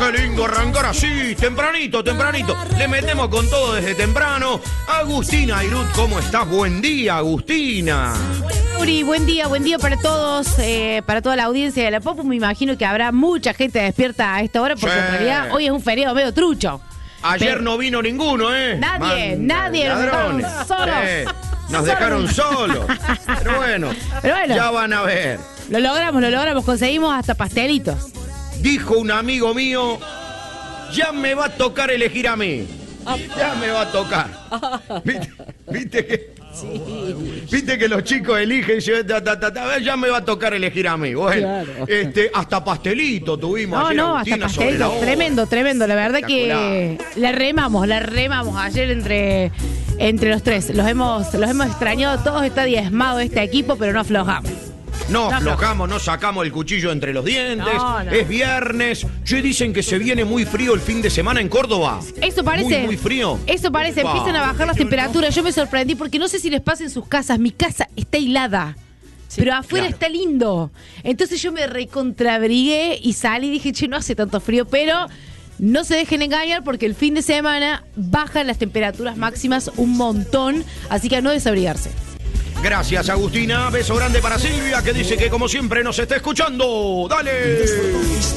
Qué lindo arrancar así, tempranito. Le metemos con todo desde temprano. Agustina Airut, ¿cómo estás? Buen día, Agustina. Uri, buen día para todos, para toda la audiencia de La Popu. Me imagino que habrá mucha gente despierta a esta hora porque Sí. en realidad hoy es un feriado medio trucho. Ayer no vino ninguno, ¿eh? Nadie, Ladrones. nos dejaron solos. Nos dejaron solos. Pero bueno, ya van a ver. Lo logramos, conseguimos hasta pastelitos. Dijo un amigo mío, ya me va a tocar elegir a mí. Ya me va a tocar. ¿Viste que? Sí. Viste que los chicos eligen, ya me va a tocar elegir a mí. Bueno, Claro. Hasta pastelito tuvimos ayer, No, Agustina, hasta sobre la pastelitos, hora. tremendo. La verdad que la remamos ayer entre los tres. Los hemos extrañado todos, está diezmado este equipo, pero no aflojamos. No aflojamos, no sacamos el cuchillo entre los dientes. No. Es viernes. Che, dicen que se viene muy frío el fin de semana en Córdoba. Eso parece. Muy frío. Eso parece. Upa. Empiezan a bajar las temperaturas. Yo me sorprendí porque no sé si les pasa en sus casas. Mi casa está helada. Pero afuera claro. está lindo. Entonces yo me recontrabrigué y salí y dije, che, no hace tanto frío. Pero no se dejen engañar porque el fin de semana bajan las temperaturas máximas un montón. Así que a no desabrigarse. Gracias, Agustina. Beso grande para Silvia, que dice que como siempre nos está escuchando. ¡Dale!